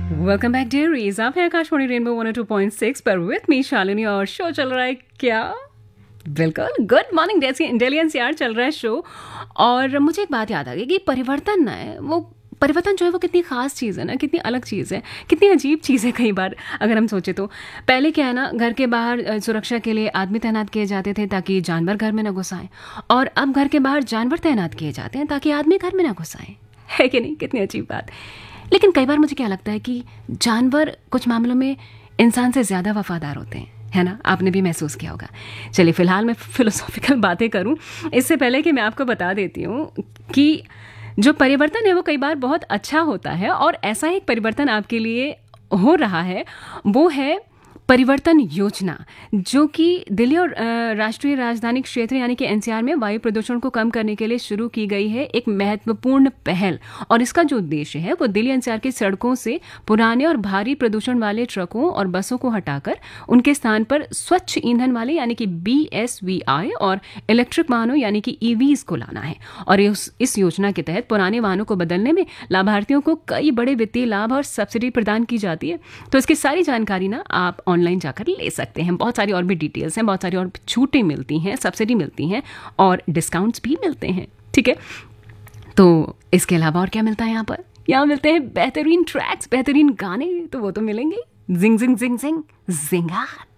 Welcome back डियरीज, आप हैं Akashvani rainbow 102.6 पर विथ मी शालिनी और शो चल रहा है क्या? बिल्कुल, गुड मॉर्निंग दिल्ली एनसीआर चल रहा है शो। और मुझे एक बात याद आ गई कि परिवर्तन ना है वो परिवर्तन जो है वो कितनी खास चीज़ है ना, कितनी अलग चीज़ है, कितनी अजीब चीज़ है। कई बार अगर हम सोचे तो पहले क्या है ना, घर के बाहर सुरक्षा के लिए आदमी तैनात किए जाते थे ताकि जानवर घर में ना घुस आएं, और अब घर के बाहर जानवर तैनात किए जाते हैं ताकि आदमी घर में ना घुस आएं। है कि नहीं? कितनी अजीब बात। लेकिन कई बार मुझे क्या लगता है कि जानवर कुछ मामलों में इंसान से ज़्यादा वफादार होते हैं, है ना? आपने भी महसूस किया होगा। चलिए फिलहाल मैं फिलोसॉफिकल बातें करूं इससे पहले कि मैं आपको बता देती हूं कि जो परिवर्तन है वो कई बार बहुत अच्छा होता है, और ऐसा एक परिवर्तन आपके लिए हो रहा है वो है परिवर्तन योजना, जो कि दिल्ली और राष्ट्रीय राजधानी क्षेत्र यानी कि एनसीआर में वायु प्रदूषण को कम करने के लिए शुरू की गई है एक महत्वपूर्ण पहल। और इसका जो उद्देश्य है वो दिल्ली एनसीआर की सड़कों से पुराने और भारी प्रदूषण वाले ट्रकों और बसों को हटाकर उनके स्थान पर स्वच्छ ईंधन वाले यानी कि BSVI और इलेक्ट्रिक वाहनों यानी कि EVs को लाना है। और इस योजना के तहत पुराने वाहनों को बदलने में लाभार्थियों को कई बड़े वित्तीय लाभ और सब्सिडी प्रदान की जाती है। तो इसकी सारी जानकारी ना आप ऑनलाइन जाकर ले सकते हैं। बहुत सारी और भी डिटेल्स हैं, बहुत सारी और छूटें मिलती हैं, सब्सिडी मिलती हैं और डिस्काउंट्स भी मिलते हैं। ठीक है, तो इसके अलावा और क्या मिलता है यहाँ पर? यहाँ मिलते हैं बेहतरीन ट्रैक्स, बेहतरीन गाने, तो वो तो मिलेंगे। जिंग जिंग जिंग जिंग जिंगाट।